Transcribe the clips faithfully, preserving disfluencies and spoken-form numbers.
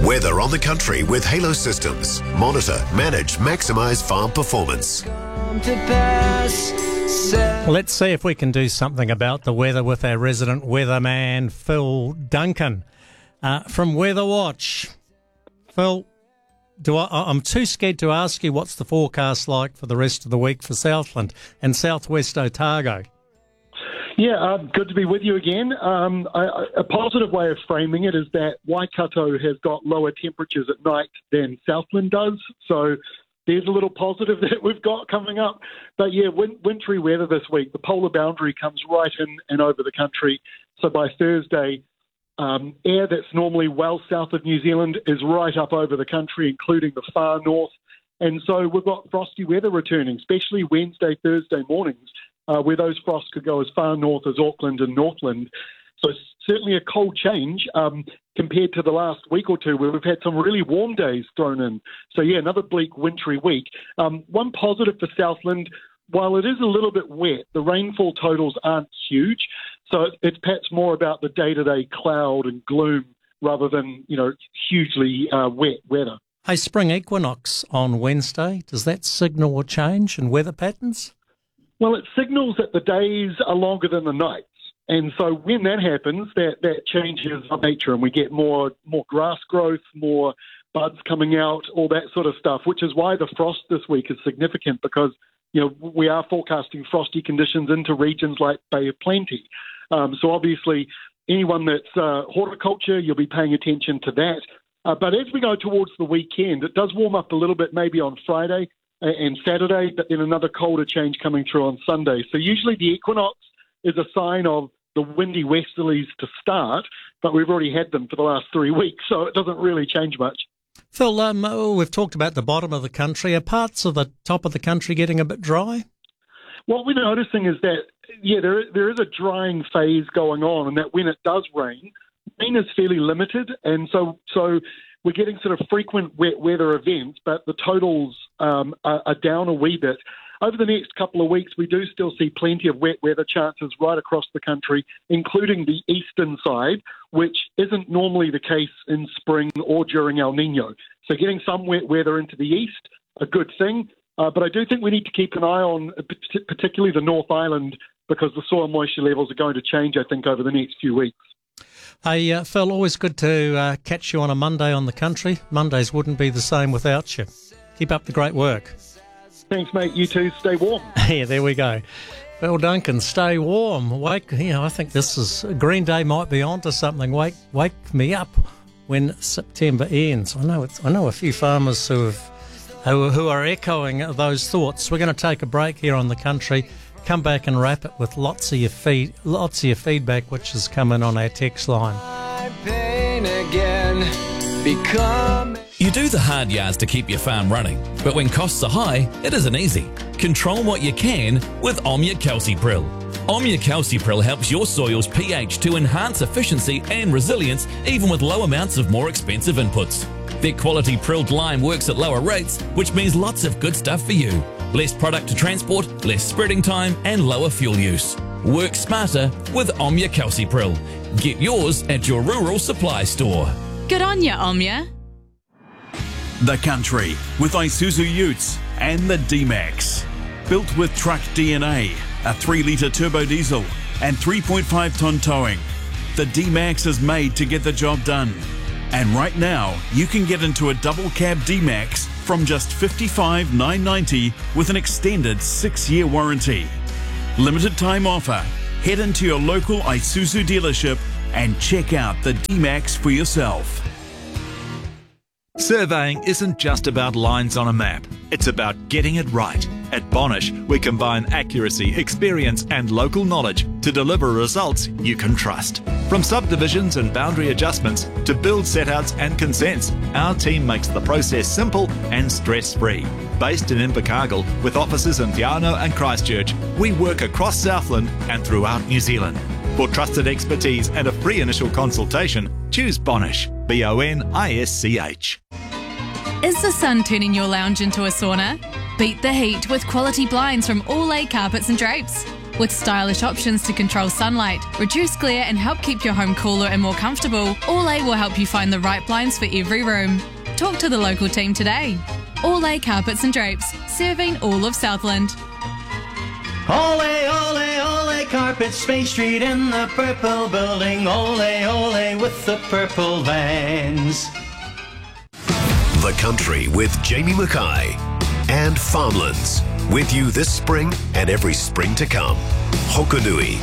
Weather on the country with Halo Systems. Monitor, manage, maximise farm performance. Let's see if we can do something about the weather with our resident weatherman, Phil Duncan, uh, from Weather Watch. Phil, do I, I'm too scared to ask you what's the forecast like for the rest of the week for Southland and southwest Otago. Yeah, uh, good to be with you again. Um, I, I, a positive way of framing it is that Waikato has got lower temperatures at night than Southland does, so there's a little positive that we've got coming up. But yeah, win- wintry weather this week. The polar boundary comes right in and over the country, so by Thursday, um, air that's normally well south of New Zealand is right up over the country, including the far north. And so we've got frosty weather returning, especially Wednesday, Thursday mornings, Uh, where those frosts could go as far north as Auckland and Northland. So it's certainly a cold change um, compared to the last week or two where we've had some really warm days thrown in. So, yeah, another bleak wintry week. Um, one positive for Southland, while it is a little bit wet, the rainfall totals aren't huge. So it's perhaps more about the day-to-day cloud and gloom rather than, you know, hugely uh, wet weather. Hey, spring equinox on Wednesday, does that signal a change in weather patterns? Well, it signals that the days are longer than the nights. And so when that happens, that, that changes our nature and we get more more grass growth, more buds coming out, all that sort of stuff, which is why the frost this week is significant because, you know, we are forecasting frosty conditions into regions like Bay of Plenty. Um, so obviously anyone that's uh, horticulture, you'll be paying attention to that. Uh, but as we go towards the weekend, it does warm up a little bit maybe on Friday and Saturday, but then another colder change coming through on Sunday. So usually the equinox is a sign of the windy westerlies to start, but we've already had them for the last three weeks, so it doesn't really change much. Phil, um, oh, we've talked about the bottom of the country. Are parts of the top of the country getting a bit dry? What we're noticing is that, yeah, there there is a drying phase going on, and that when it does rain, rain is fairly limited, and so so we're getting sort of frequent wet weather events, but the totals um, are, are down a wee bit. Over the next couple of weeks, we do still see plenty of wet weather chances right across the country, including the eastern side, which isn't normally the case in spring or during El Nino. So getting some wet weather into the east, a good thing. Uh, but I do think we need to keep an eye on particularly the North Island because the soil moisture levels are going to change, I think, over the next few weeks. Hey, uh, Phil, always good to uh, catch you on a Monday on the country. Mondays wouldn't be the same without you. Keep up the great work. Thanks, mate. You too. Stay warm. Yeah, there we go. Phil Duncan, stay warm. Wake, you know, I think this is, Green Day might be onto something. Wake wake me up when September ends. I know it's, I know a few farmers who have who, who are echoing those thoughts. We're going to take a break here on the country. Come back and wrap it with lots of your feed, lots of your feedback, which has come in on our text line. You do the hard yards to keep your farm running, but when costs are high, it isn't easy. Control what you can with Omnia Calcipril. Omnia Calcipril helps your soil's pH to enhance efficiency and resilience even with low amounts of more expensive inputs. Their quality prilled lime works at lower rates, which means lots of good stuff for you. Less product to transport, less spreading time, and lower fuel use. Work smarter with Omnia Calcipril. Get yours at your rural supply store. Good on ya, Omnia. The Country with Isuzu Utes and the D-Max. Built with truck D N A, a three litre turbo diesel and three point five tonne towing. The D-Max is made to get the job done. And right now, you can get into a double cab D-Max from just fifty-five thousand nine hundred ninety dollars with an extended six-year warranty. Limited time offer. Head into your local Isuzu dealership and check out the D-Max for yourself. Surveying isn't just about lines on a map. It's about getting it right. At Bonish, we combine accuracy, experience and local knowledge to deliver results you can trust. From subdivisions and boundary adjustments to build setouts and consents, our team makes the process simple and stress-free. Based in Invercargill, with offices in Te Anau and Christchurch, we work across Southland and throughout New Zealand. For trusted expertise and a free initial consultation, choose Bonish, B O N I S C H. Is the sun turning your lounge into a sauna? Beat the heat with quality blinds from All A Carpets and Drapes. With stylish options to control sunlight, reduce glare and help keep your home cooler and more comfortable, Allay will help you find the right blinds for every room. Talk to the local team today. Allay Carpets and Drapes, serving all of Southland. Ole, ole, ole, Carpets, Bay Street in the purple building. Ole, ole, with the purple vans. The Country with Jamie Mackay and Farmlands. With you this spring and every spring to come. Hokonui.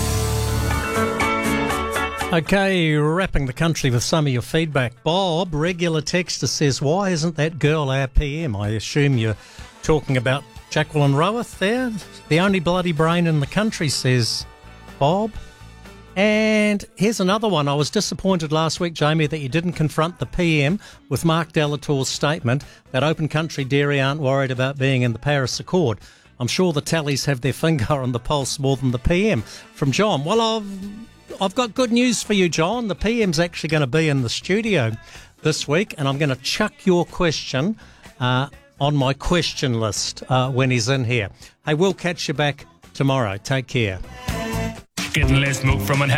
Okay, wrapping the country with some of your feedback. Bob, regular texter, says, why isn't that girl our P M? I assume you're talking about Jacqueline Roweth there. The only bloody brain in the country, says Bob. And here's another one. I was disappointed last week, Jamie, that you didn't confront the P M with Mark Delatour's statement that open country dairy aren't worried about being in the Paris Accord. I'm sure the tallies have their finger on the pulse more than the P M. From John. Well, I've... I've got good news for you, John. The P M's actually going to be in the studio this week, and I'm going to chuck your question uh, on my question list uh, when he's in here. Hey, we'll catch you back tomorrow. Take care. Getting less milk from an